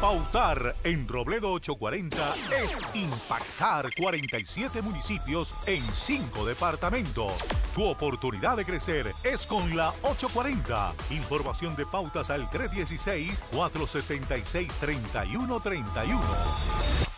Pautar en Robledo 840 es impactar 47 municipios en 5 departamentos. Tu oportunidad de crecer es con la 840. Información de pautas al 316-476-3131.